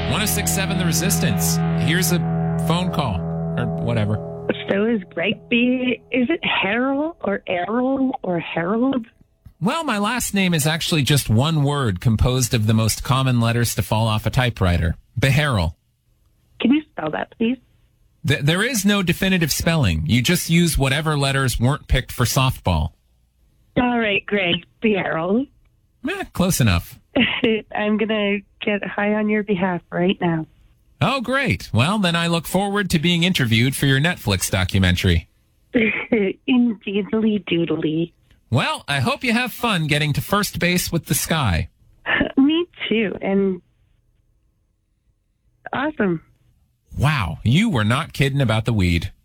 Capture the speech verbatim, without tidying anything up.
one oh six point seven The Resistance. Here's a phone call, or whatever. So is Greg B, is it Harold or Errol or Harold? Well, my last name is actually just one word composed of the most common letters to fall off a typewriter. Beharrell. Can you spell that, please? Th- there is no definitive spelling. You just use whatever letters weren't picked for softball. All right, Greg B. Harold. Eh, close enough. I'm going to get high on your behalf right now. Oh, great. Well, then I look forward to being interviewed for your Netflix documentary. Indeedly doodly. Well, I hope you have fun getting to first base with the sky. Me too. And awesome. Wow, you were not kidding about the weed.